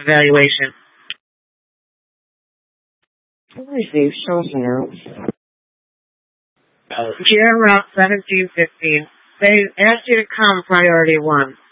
evaluation. Receive shows notes. GR Route 1715. They asked you to come priority 1.